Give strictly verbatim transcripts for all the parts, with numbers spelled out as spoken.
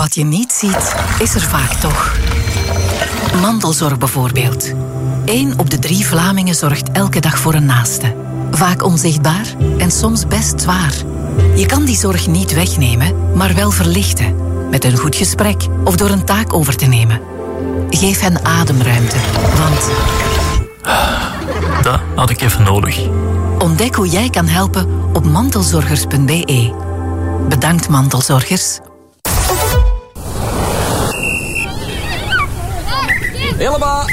wat je niet ziet, is er vaak toch. Mantelzorg bijvoorbeeld. Eén op de drie Vlamingen zorgt elke dag voor een naaste. Vaak onzichtbaar en soms best zwaar. Je kan die zorg niet wegnemen, maar wel verlichten. Met een goed gesprek of door een taak over te nemen. Geef hen ademruimte, want... Dat had ik even nodig. Ontdek hoe jij kan helpen op mantelzorgers punt b e. Bedankt, mantelzorgers. Helemaal.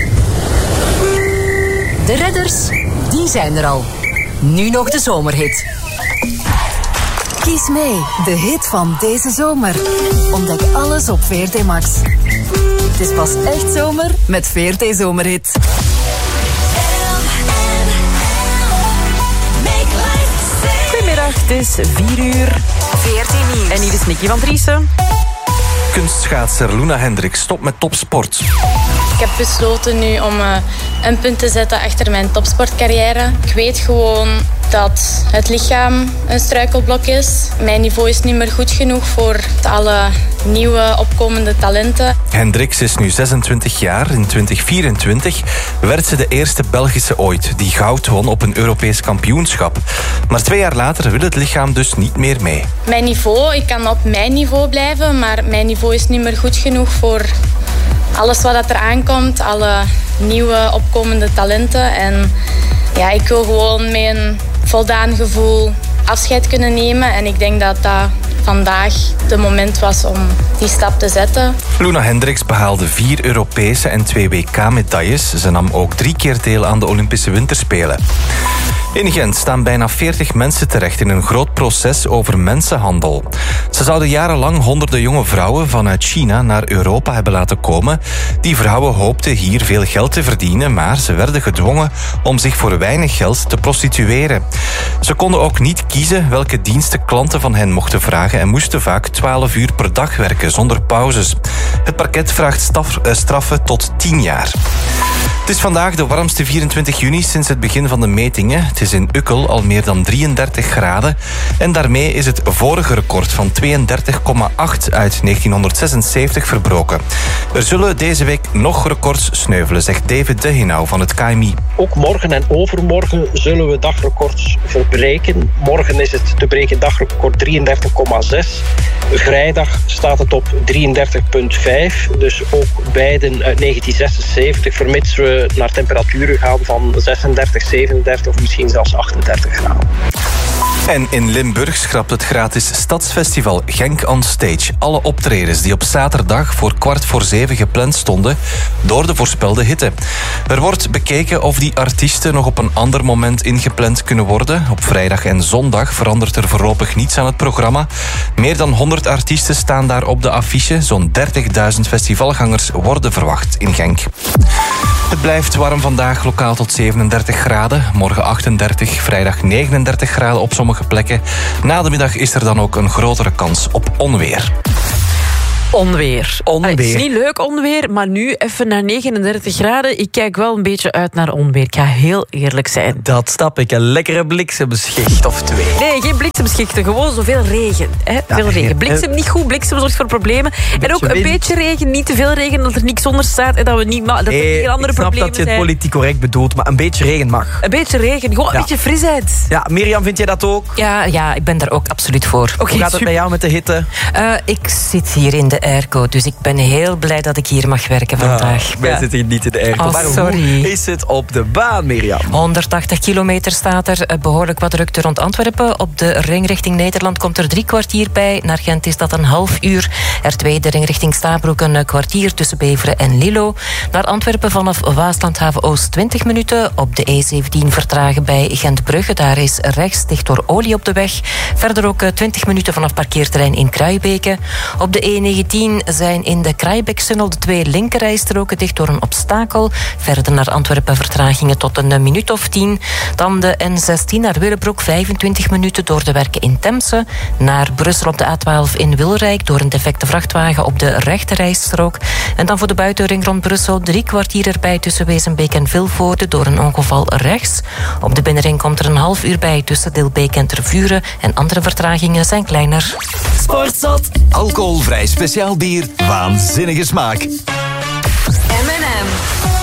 De redders, die zijn er al. Nu nog de zomerhit. Kies mee, de hit van deze zomer. Ontdek alles op V R T Max. Het is pas echt zomer met V R T Zomerhit. Goedemiddag, het is vier uur. V R T Nieuws. En hier is Nicky van Driessen. Kunstschaatser Luna Hendricks stopt met topsport. Ik heb besloten nu om uh, een punt te zetten achter mijn topsportcarrière. Ik weet gewoon dat het lichaam een struikelblok is. Mijn niveau is niet meer goed genoeg voor alle nieuwe opkomende talenten. Hendricks is nu zesentwintig jaar. In twintig vierentwintig werd ze de eerste Belgische ooit die goud won op een Europees kampioenschap. Maar twee jaar later wil het lichaam dus niet meer mee. Mijn niveau, ik kan op mijn niveau blijven, maar mijn niveau is niet meer goed genoeg voor alles wat er aankomt, alle nieuwe opkomende talenten. En ja, ik wil gewoon met een voldaan gevoel afscheid kunnen nemen. En ik denk dat dat vandaag de moment was om die stap te zetten. Luna Hendricks behaalde vier Europese en twee W K-medailles. Ze nam ook drie keer deel aan de Olympische Winterspelen. In Gent staan bijna veertig mensen terecht in een groot proces over mensenhandel. Ze zouden jarenlang honderden jonge vrouwen vanuit China naar Europa hebben laten komen. Die vrouwen hoopten hier veel geld te verdienen, maar ze werden gedwongen om zich voor weinig geld te prostitueren. Ze konden ook niet kiezen welke diensten klanten van hen mochten vragen en moesten vaak twaalf uur per dag werken zonder pauzes. Het parket vraagt staf, uh, straffen tot tien jaar. Het is vandaag de warmste vierentwintig juni sinds het begin van de metingen. Het is in Ukkel al meer dan drieëndertig graden. En daarmee is het vorige record van tweeëndertig komma acht uit negentienhonderdzesenzeventig verbroken. Er zullen deze week nog records sneuvelen, zegt David De Hinau van het K M I. Ook morgen en overmorgen zullen we dagrecords verbreken. Morgen is het te breken dagrecord drieëndertig komma zes. Vrijdag staat het op drieëndertig komma vijf. Dus ook beiden uit negentien zesenzeventig, vermits we naar temperaturen gaan van zesendertig, zevenendertig of misschien zelfs achtendertig graden. En in Limburg schrapt het gratis stadsfestival Genk on Stage alle optredens die op zaterdag voor kwart voor zeven gepland stonden door de voorspelde hitte. Er wordt bekeken of die artiesten nog op een ander moment ingepland kunnen worden. Op vrijdag en zondag verandert er voorlopig niets aan het programma. Meer dan honderd artiesten staan daar op de affiche. Zo'n dertigduizend festivalgangers worden verwacht in Genk. Het blijft warm vandaag, lokaal tot zevenendertig graden. Morgen achtendertig, vrijdag negenendertig graden op sommige plekken. Na de middag is er dan ook een grotere kans op onweer. Onweer. Onweer. Het is niet leuk onweer, maar nu even naar negenendertig graden. Ik kijk wel een beetje uit naar onweer. Ik ga heel eerlijk zijn. Dat snap ik. Een lekkere bliksemschicht of twee. Nee, geen bliksemschichten. Gewoon zoveel regen. Hè? Ja, veel regen. Bliksem niet goed. Bliksem zorgt voor problemen. En ook een wind. beetje regen. Niet te veel regen, dat er niks onder staat. En dat we niet ma- dat er Hey, geen andere ik snap problemen dat je het zijn. politiek correct bedoelt, maar een beetje regen mag. Een beetje regen. Gewoon een Ja. beetje frisheid. Ja, Mirjam, vind jij dat ook? Ja, ja, ik ben daar ook absoluut voor. Oké, Hoe gaat het super. bij jou met de hitte? Uh, ik zit hier in de airco, dus ik ben heel blij dat ik hier mag werken vandaag. Ah, wij Ja. zitten hier niet in de airco. Oh, maar sorry. hoe is het op de baan, Mirjam? honderdtachtig kilometer staat er, uh, behoorlijk wat drukte rond Antwerpen. Op de ring richting Nederland komt er drie kwartier bij. Naar Gent is dat een half uur. R twee, de ring richting Stabroek, een kwartier tussen Beveren en Lillo. Naar Antwerpen vanaf Waaslandhaven Oost twintig minuten. Op de E zeventien vertragen bij Gentbrugge. Daar is rechts dicht door olie op de weg. Verder ook twintig minuten vanaf parkeerterrein in Kruijbeke. Op de E negentien zijn in de Kruijbeksunnel de twee linkerrijstroken dicht door een obstakel. Verder naar Antwerpen vertragingen tot een minuut of tien. Dan de N zestien naar Willebroek, vijfentwintig minuten door de werken in Temse. Naar Brussel op de A twaalf in Wilrijk door een defecte vrachtwagen op de rechterrijstrook. En dan voor de buitenring rond Brussel drie kwartier erbij tussen Wezenbeek en Vilvoorde door een ongeval rechts. Op de binnenring komt er een half uur bij tussen Dilbeek en Tervuren. En andere vertragingen zijn kleiner. Sportzot. Alcoholvrij speciaal bier, waanzinnige smaak. M en M.